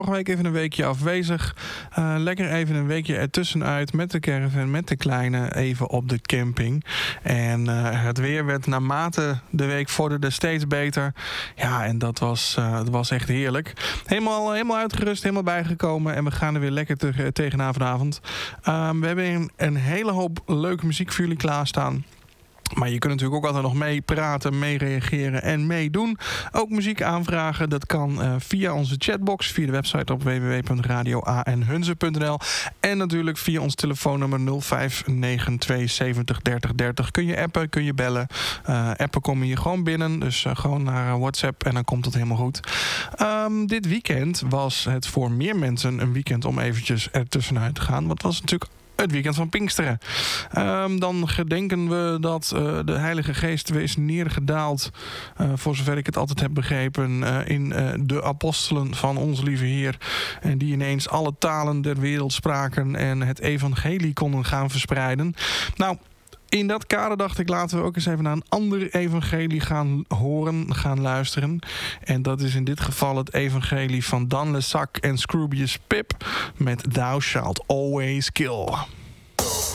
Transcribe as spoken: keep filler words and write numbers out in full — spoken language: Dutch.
Vorige week even een weekje afwezig. Uh, lekker even een weekje ertussenuit met de caravan, met de kleine, even op de camping. En uh, het weer werd naarmate de week vorderde steeds beter. Ja, en dat was, uh, dat was echt heerlijk. Helemaal, helemaal uitgerust, helemaal bijgekomen. En we gaan er weer lekker te, tegenaan vanavond. Uh, we hebben een, een hele hoop leuke muziek voor jullie klaarstaan. Maar je kunt natuurlijk ook altijd nog mee praten, mee reageren en meedoen. Ook muziek aanvragen, dat kan uh, via onze chatbox, via de website op w w w punt radio a n hunze punt n l. En natuurlijk via ons telefoonnummer nul vijf negen twee zeven nul dertig dertig. Kun je appen, kun je bellen. Uh, appen kom je gewoon binnen, dus uh, gewoon naar WhatsApp en dan komt het helemaal goed. Um, dit weekend was het voor meer mensen een weekend om eventjes ertussenuit te gaan. Want het was natuurlijk het weekend van Pinksteren. Um, dan gedenken we dat uh, de Heilige Geest is neergedaald, uh, voor zover ik het altijd heb begrepen, uh, in uh, de apostelen van onze lieve Heer. En die ineens alle talen der wereld spraken en het evangelie konden gaan verspreiden. Nou, in dat kader dacht ik, laten we ook eens even naar een ander evangelie gaan horen, gaan luisteren. En dat is in dit geval het evangelie van Dan le Sac en Scroobius Pip met Thou Shalt Always Kill.